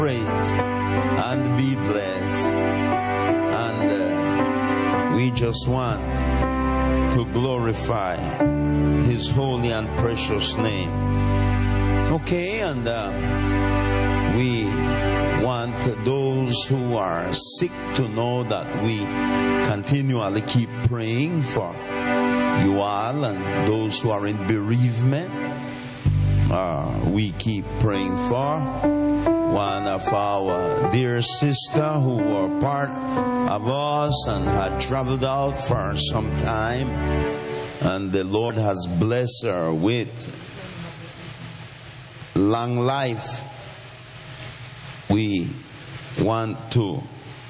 praise and be blessed. And we just want to glorify His holy and precious name. Okay, and we want those who are sick to know that we continually keep praying for you all, and those who are in bereavement, we keep praying for. One of our dear sister who were part of us and had traveled out for some time, and the Lord has blessed her with long life. We want to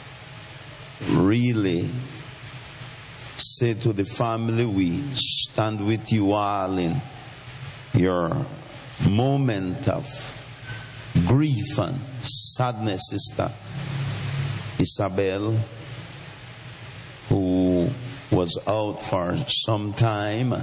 really say to the family, we stand with you all in your moment of grief and sadness. Sister Isabel, who was out for some time,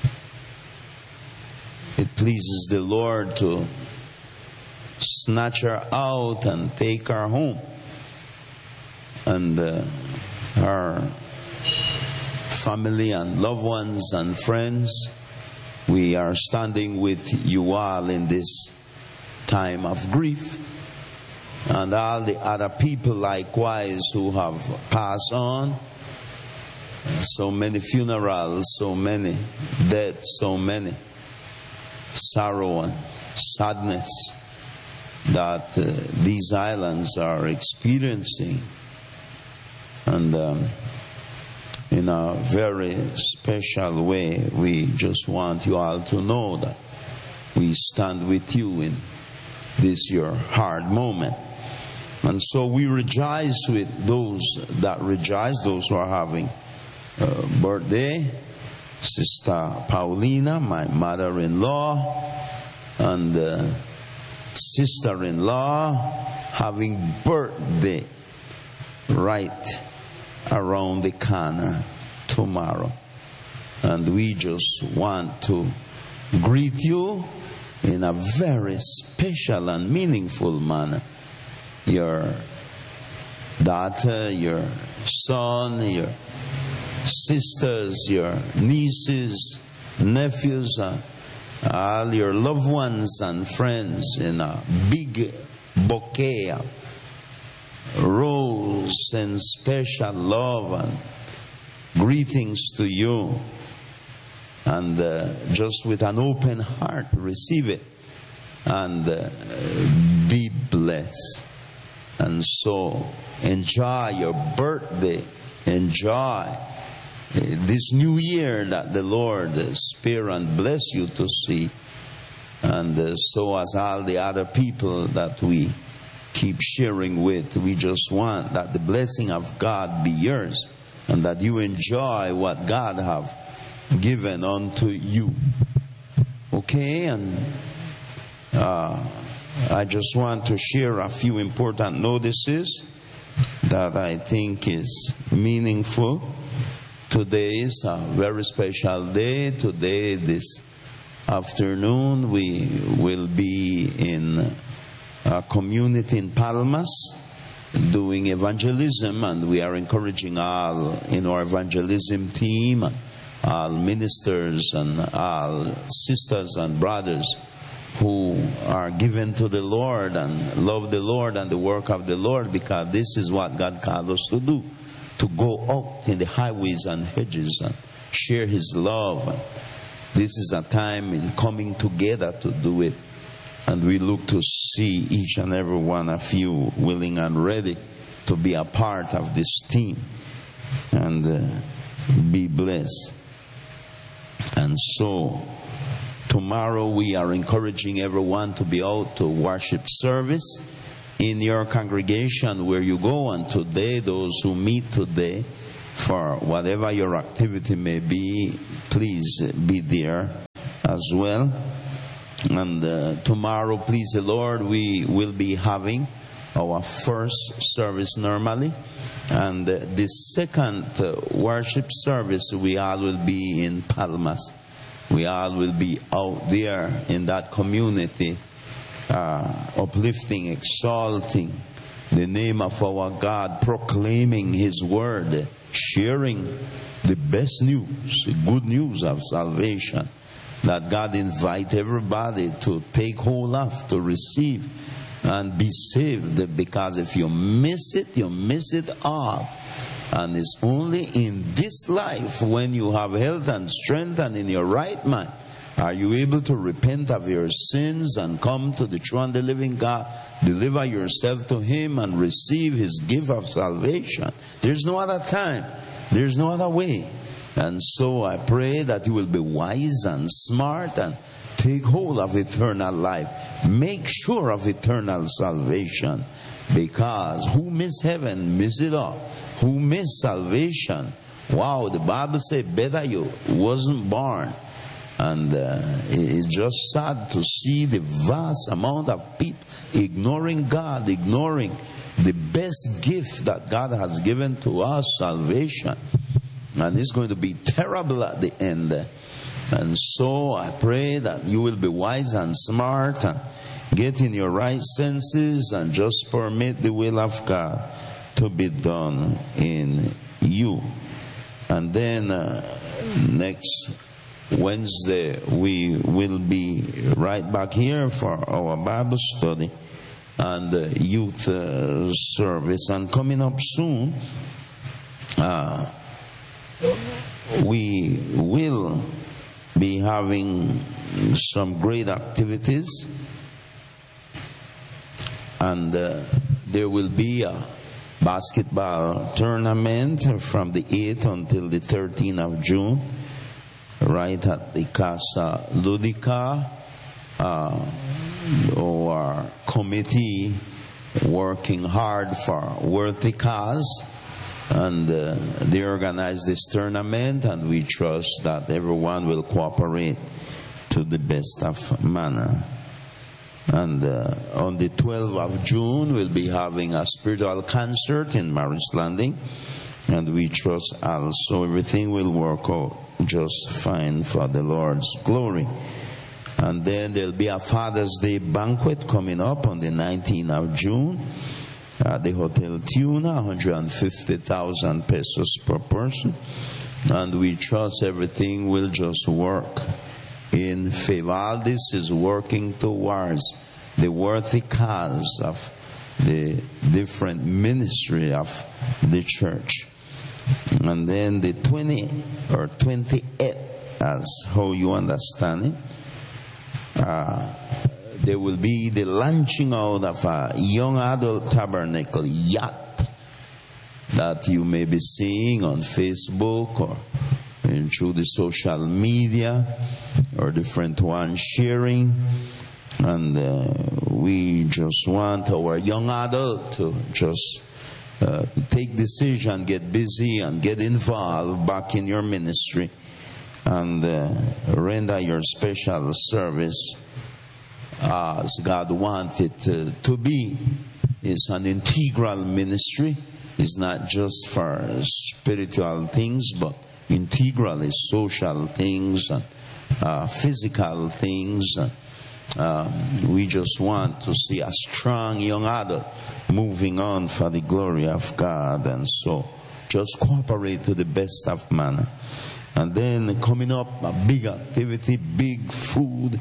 it pleases the Lord to snatch her out and take her home. And her family and loved ones and friends, we are standing with you all in this time of grief. And all the other people likewise who have passed on. So many funerals, so many deaths, so many sorrow and sadness that these islands are experiencing. And in a very special way, we just want you all to know that we stand with you in this your hard moment. And so we rejoice with those that rejoice, those who are having birthday. Sister Paulina, my mother-in-law, and sister-in-law having birthday right around the corner tomorrow. And we just want to greet you in a very special and meaningful manner. Your daughter, your son, your sisters, your nieces, nephews, all your loved ones and friends in a big bouquet of rose and special love and greetings to you. And just with an open heart, receive it and be blessed. And so enjoy your birthday, enjoy this new year that the Lord spare and bless you to see. And so as all the other people that we keep sharing with, we just want that the blessing of God be yours, and that you enjoy what God have given unto you. Okay, and I just want to share a few important notices that I think is meaningful. Today is a very special day. Today, this afternoon, we will be in a community in Palmas doing evangelism, and we are encouraging all in our evangelism team, all ministers and all sisters and brothers who are given to the Lord and love the Lord and the work of the Lord, because this is what God called us to do, to go out in the highways and hedges and share His love. And this is a time in coming together to do it. And we look to see each and every one of you willing and ready to be a part of this team and be blessed. And so tomorrow we are encouraging everyone to be out to worship service in your congregation where you go. And today, those who meet today, for whatever your activity may be, please be there as well. And tomorrow, please the Lord, we will be having our first service normally. And the second worship service, we all will be in Palmas. We all will be out there in that community uplifting, exalting the name of our God, proclaiming His word, sharing the best news, the good news of salvation that God invites everybody to take hold of, to receive and be saved. Because if you miss it all. And it's only in this life, when you have health and strength and in your right mind, are you able to repent of your sins and come to the true and the living God, deliver yourself to Him and receive His gift of salvation. There's no other time. There's no other way. And so I pray that you will be wise and smart and take hold of eternal life. Make sure of eternal salvation. Because who miss heaven, miss it all. Who miss salvation, wow, the Bible says better you wasn't born. And it's just sad to see the vast amount of people ignoring God, ignoring the best gift that God has given to us, salvation. And it's going to be terrible at the end. And so I pray that you will be wise and smart and get in your right senses and just permit the will of God to be done in you. And then next Wednesday we will be right back here for our Bible study and youth service. And coming up soon, we will be having some great activities, and there will be a basketball tournament from the 8th until the 13th of June, right at the Casa Ludica. Our committee working hard for worthy cause, and they organize this tournament, and we trust that everyone will cooperate to the best of manner. And on the 12th of June, we'll be having a spiritual concert in Marriage Landing. And we trust also everything will work out just fine for the Lord's glory. And then there'll be a Father's Day banquet coming up on the 19th of June at the Hotel Tuna, 150,000 pesos per person. And we trust everything will just work in favor. All this is working towards the worthy cause of the different ministry of the church. And then the 20 or 28th, as how you understand it, there will be the launching out of a young adult tabernacle yacht that you may be seeing on Facebook or through the social media or different ones sharing. And we just want our young adult to just take decision, get busy and get involved back in your ministry and render your special service as God wanted to be. It's an integral ministry. It's not just for spiritual things, but integral is social things and physical things. We just want to see a strong young adult moving on for the glory of God. And so just cooperate to the best of manner. And then coming up, a big activity, big food,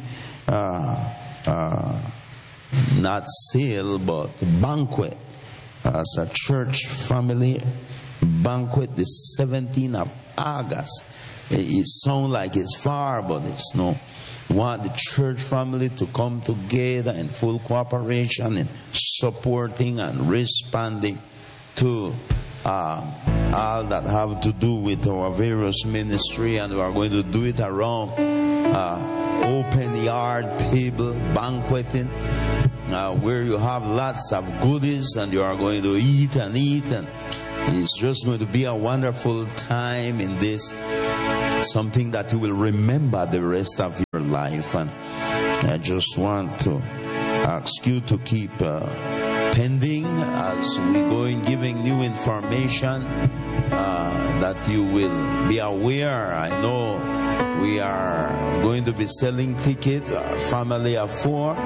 not sale, but banquet. As a church family banquet, the 17th of August. It sounds like it's far, but it's no. Want the church family to come together in full cooperation and supporting and responding to all that have to do with our various ministry, and we are going to do it around open yard table banqueting, where you have lots of goodies and you are going to eat, and it's just going to be a wonderful time in this, something that you will remember the rest of your life. And I just want to ask you to keep pending as we go in giving new information, that you will be aware. I know we are going to be selling tickets, a family of 4,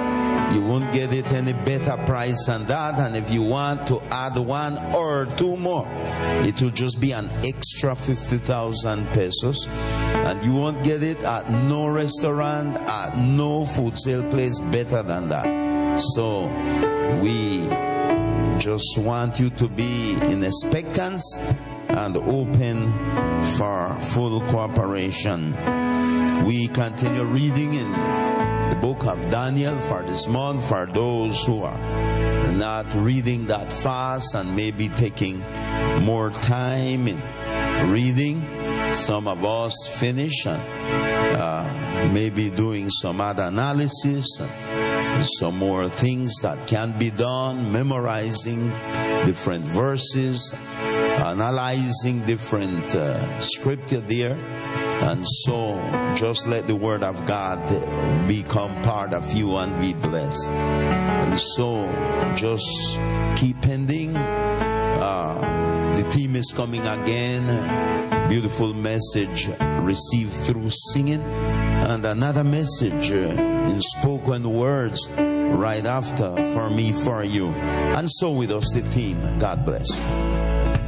You won't get it any better price than that. And if you want to add 1 or 2 more, it will just be an extra 50,000 pesos. And you won't get it at no restaurant, at no food sale place better than that. So we just want you to be in expectance and open for full cooperation. We continue reading in the book of Daniel for this month, for those who are not reading that fast and maybe taking more time in reading. Some of us finish and maybe doing some other analysis, some more things that can be done, memorizing different verses, analyzing different scripture there. And so just let the word of God become part of you and be blessed. And so just keep pending. The team is coming again. Beautiful message received through singing, and another message in spoken words right after, for me, for you. And so with us the theme. God bless.